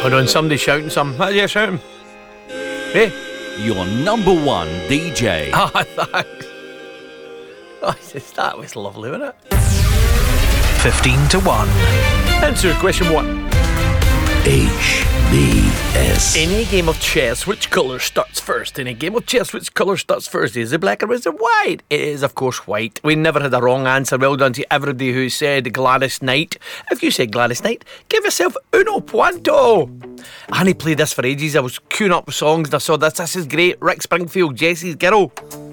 Hold on, somebody's shouting something. What are you shouting? Hey? Your number one DJ. Ah, thanks. Oh, that was lovely, wasn't it? 15 to 1. Answer question 1. HBS. In a game of chess, which colour starts first? In a game of chess, which colour starts first? Is it black or is it white? It is, of course, white. We never had a wrong answer. Well done to everybody who said Gladys Knight. If you said Gladys Knight, give yourself uno punto. I hadn't played this for ages. I was queuing up with songs and I saw this. This is great. Rick Springfield, Jesse's Girl.